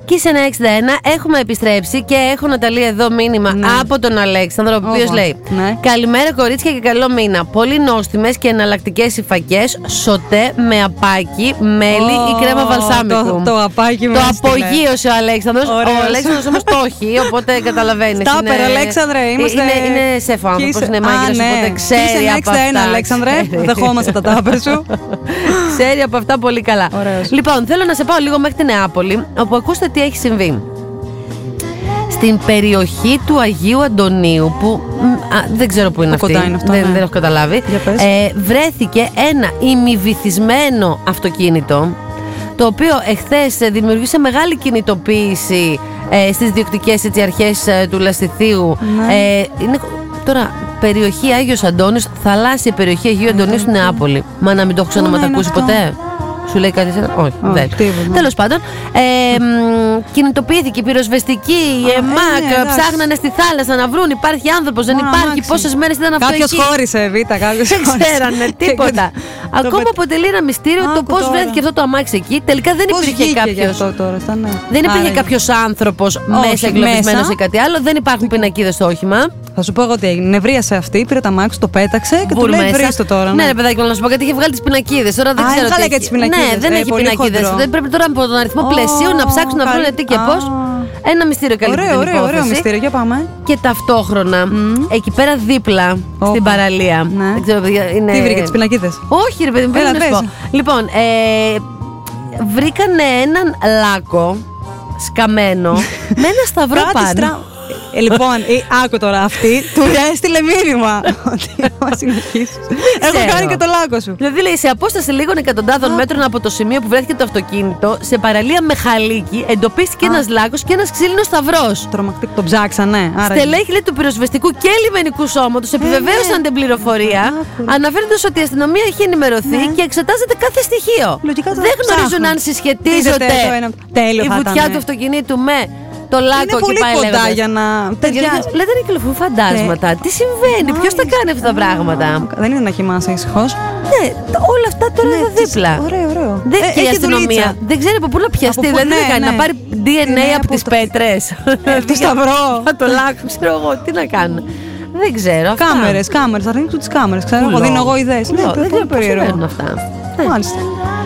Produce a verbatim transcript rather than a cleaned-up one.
Kiss εννιακόσια εξήντα ένα, έχουμε επιστρέψει και έχω, Ναταλή, εδώ μήνυμα ναι. από τον Αλέξανδρο, ο οποίος λέει: ναι. Καλημέρα, κορίτσια, και καλό μήνα. Πολύ νόστιμες και εναλλακτικές υφακές, σοτέ με απάκι, μέλι oh, ή κρέμα βαλσάμικου. Το, το απάκι Το απογείωσε ο Αλέξανδρος. Ωραίος. Ο Αλέξανδρος όμως το έχει, οπότε καταλαβαίνεις. Στάπερ, Αλέξανδρε, είμαστε. Είναι, είναι σεφ ο άνθρωπος, είναι μάγειρας, ναι. οπότε ξέρει από αυτά. Αλέξανδρε, δεχόμαστε τα τάπερ σου. Ξέρει από αυτά πολύ καλά. Ωραίος. Λοιπόν, θέλω να σε πάω λίγο μέχρι τη Νεάπολη, όπου ακούστε τι έχει συμβεί. Στην περιοχή του Αγίου Αντωνίου, που α, δεν ξέρω που είναι αυτή, είναι αυτό, δεν, ναι. δεν έχω καταλάβει, ε, βρέθηκε ένα ημιβυθισμένο αυτοκίνητο, το οποίο εχθές δημιουργήσε μεγάλη κινητοποίηση ε, στις διοκτικές έτσι, αρχές ε, του Λαστιθίου. Ναι. Ε, είναι τώρα περιοχή Άγιος Αντώνης, θαλάσσια περιοχή Αγίου Αντωνίου στην Νεάπολη. Μα να μην το έχω ξαναματακούσει ποτέ. Σου λέει κάτι εσένα? Όχι, oh, δεν. Τέλος πάντων, ε, μ, κινητοποιήθηκε η πυροσβεστική, η oh, ΕΜΑΚ, ε, ναι, ψάχνανε στη θάλασσα να βρουν. Υπάρχει άνθρωπος, δεν oh, υπάρχει. Πόσες μέρες ήταν αυτό εκεί? Κάποιος χώρισε, Β, κάποιος δεν ξέρανε τίποτα. Ακόμα αποτελεί ένα μυστήριο το πώς βρέθηκε αυτό το αμάξι εκεί. Τελικά δεν υπήρχε κάποιος. Δεν υπήρχε κάποιος άνθρωπος μέσα εγκλωβισμένος σε κάτι άλλο. Δεν υπάρχουν πινακίδες στο όχημα. Θα σου πω εγώ τι έγινε. Νευρίασε αυτή, πήρε τα μάξι, το πέταξε και του λέει: βρίστο τώρα. Ναι, ρε παιδάκι, να σου πω κάτι, είχε βγάλει τις πινακίδες. Τώρα δεν ξέρω. Βγάλε και τις πινακίδες. Ναι, δεν έχει πινακίδες. Δεν πρέπει τώρα από τον αριθμό πλαισίου να ψάξουν να βρουν τι και πώς. Ένα μυστήριο καλύπτει την υπόθεση. Ωραίο, ωραίο μυστήριο, για πάμε. Και ταυτόχρονα, εκεί πέρα δίπλα στην παραλία. Ναι. Ξέρω, είναι... Τι βρήκε, τις πινακίδες? Όχι, ρε παιδί μου, πρέπει να σου πω. Λοιπόν, ε, βρήκανε έναν λάκκο σκαμμένο με ένα σταυρό πάνω. Ε, λοιπόν, ε, άκου τώρα αυτή, του έστειλε μήνυμα ότι θα συνεχίσει. Έχω κάνει και το λάκκο σου. Δηλαδή λέει, σε απόσταση λίγων εκατοντάδων μέτρων από το σημείο που βρέθηκε το αυτοκίνητο, σε παραλία με χαλίκι, εντοπίστηκε ένας λάκκος και ένας ξύλινος σταυρός. Τρομακτικό, τον ψάξανε. Στελέχη, λέει, του πυροσβεστικού και λιμενικού σώματος επιβεβαίωσαν την πληροφορία, αναφέροντας ότι η αστυνομία έχει ενημερωθεί και εξετάζεται κάθε στοιχείο. Δεν γνωρίζουν αν συσχετίζονται η βουτιά του αυτοκινήτου με το λάκκο είναι και πολύ πάει κοντά λέγοντας. Για να. Τέτοια... Λέτε να κυκλοφορούν φαντάσματα. Τι συμβαίνει, ποιος τα κάνει αυτά τα πράγματα? Δεν είναι να κοιμάσαι ησυχώς. Ναι, όλα αυτά τώρα είναι δίπλα. Ωραίο, ωραίο. Δεν, ε, και η αστυνομία δεν ξέρει από πού να πιαστεί. Από Δηλαδή ναι, δεν κάνει ναι. να πάρει ντι εν έι ναι, από τις το... πέτρες. Το σταυρό. Το λάκκο, ξέρω εγώ, τι να κάνουν. Δεν ξέρω. Κάμερες, κάμερες. Θα ρίχνουν τις κάμερες. Ξέρω εγώ, δίνω εγώ ιδέες. Δεν ξέρω πώς συμβαίνουν αυτά. Μάλιστα.